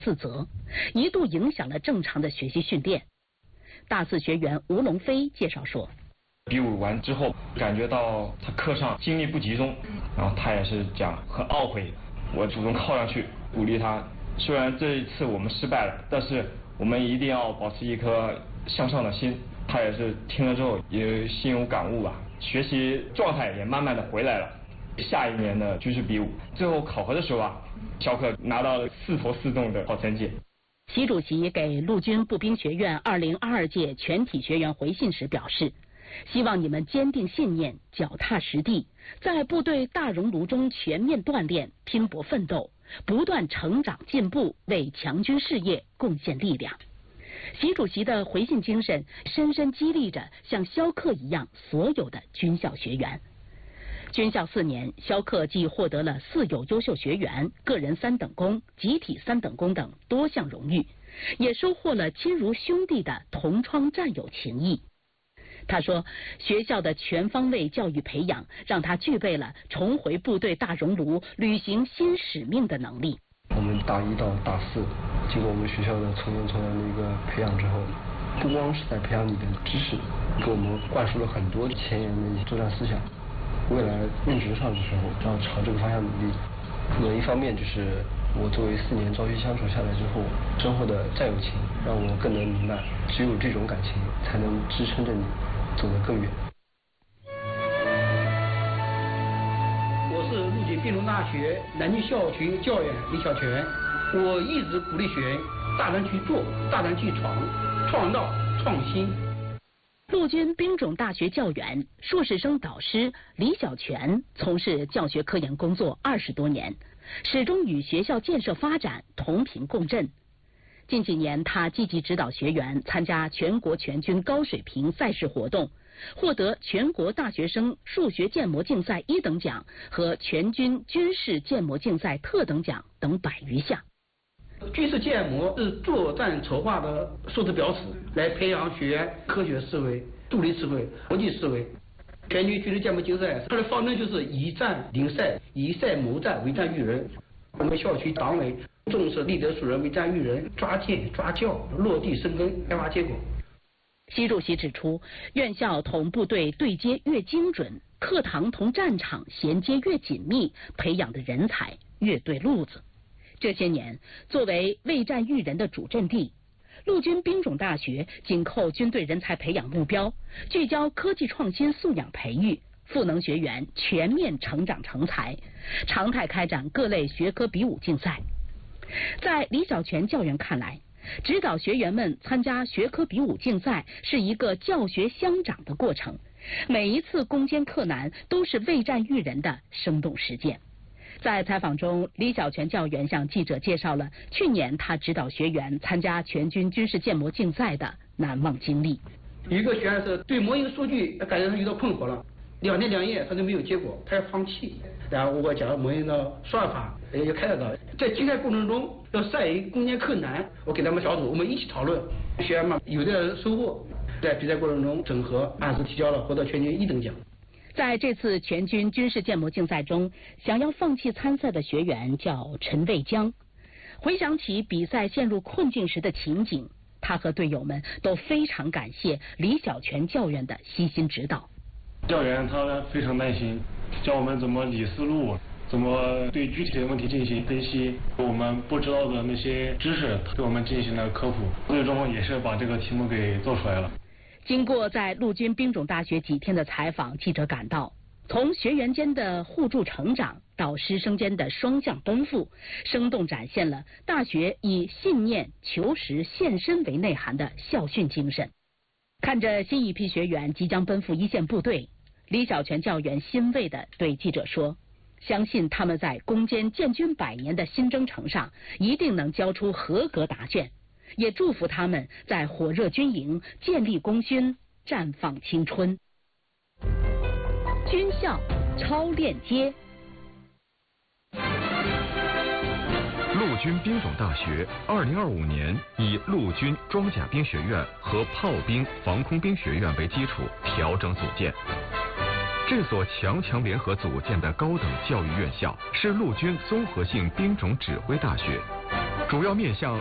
自责，一度影响了正常的学习训练。大四学员吴龙飞介绍说， 比武完之后感觉到他课上精力不集中，然后他也是讲很懊悔，我主动靠上去鼓励他，虽然这一次我们失败了，但是我们一定要保持一颗向上的心。他也是听了之后也心有感悟吧，学习状态也慢慢的回来了。下一年的军事比武，最后考核的时候啊，小可拿到了4投4中的好成绩。 习主席给陆军步兵学院2022届全体学员回信时表示，希望你们坚定信念，脚踏实地，在部队大熔炉中全面锻炼，拼搏奋斗，不断成长进步，为强军事业贡献力量。习主席的回信精神深深激励着像肖克一样所有的军校学员。军校4年，肖克既获得了4有优秀学员、个人3等功、集体3等功等多项荣誉，也收获了亲如兄弟的同窗战友情谊。他说，学校的全方位教育培养让他具备了重回部队大熔炉、履行新使命的能力。 我们大1到大4，经过我们学校的从严的一个培养之后，不光是在培养你的知识，给我们灌输了很多前沿的一些作战思想。未来任职上的时候，要朝这个方向努力。那么一方面就是我作为4年朝夕相处下来之后，深厚的战友情让我更能明白，只有这种感情才能支撑着你走得更远。 我是陆军兵种大学南京校区教员李小泉，我一直鼓励学员大胆去做，大胆去闯，创造创新。 陆军兵种大学教员、硕士生导师李小泉从事教学科研工作20多年，始终与学校建设发展同频共振。近几年，他积极指导学员参加全国全军高水平赛事活动，获得全国大学生数学建模竞赛1等奖和全军军事建模竞赛特等奖等100余项。 军事建模是作战筹划的数字标尺，来培养学员科学思维、独立思维、逻辑思维。全军军事建模竞赛，它的方针就是以战领赛，以赛谋战，为战育人。我们校区党委重视立德树人、为战育人，抓建抓教，落地生根，开发结果。 习主席指出，院校同部队对接越精准，课堂同战场衔接越紧密，培养的人才越对路子。这些年，作为为战育人的主阵地，陆军兵种大学紧扣军队人才培养目标，聚焦科技创新素养培育，赋能学员全面成长成才，常态开展各类学科比武竞赛。在李小泉教员看来，指导学员们参加学科比武竞赛是一个教学相长的过程，每一次攻坚克难都是为战育人的生动实践。在采访中，李小泉教员向记者介绍了去年他指导学员参加全军军事建模竞赛的难忘经历。 有一个学员是对模型数据感觉遇到困惑了，2天2夜他都没有结果，他要放弃。然后我讲模型的算法，也开导在竞赛过程中要善于攻坚克难。我给他们小组，我们一起讨论，学员们有的收获，在比赛过程中整合，按时提交了，获得全军1等奖。 在这次全军军事建模竞赛中，想要放弃参赛的学员叫陈卫江。回想起比赛陷入困境时的情景，他和队友们都非常感谢李小泉教员的悉心指导。 教员他非常耐心，教我们怎么理思路，怎么对具体的问题进行分析，我们不知道的那些知识对我们进行了科普，最终也是把这个题目给做出来了。 经过在陆军兵种大学几天的采访，记者感到，从学员间的互助成长到师生间的双向奔赴，生动展现了大学以信念、求实、献身为内涵的校训精神。看着新一批学员即将奔赴一线部队，李小泉教员欣慰地对记者说，相信他们在攻坚建军100年的新征程上一定能交出合格答卷，也祝福他们在火热军营建立功勋，绽放青春。军校超链接。 陆军兵种大学2025年以陆军装甲兵学院和炮兵防空兵学院为基础调整组建。这所强联合组建的高等教育院校是陆军综合性兵种指挥大学， 主要面向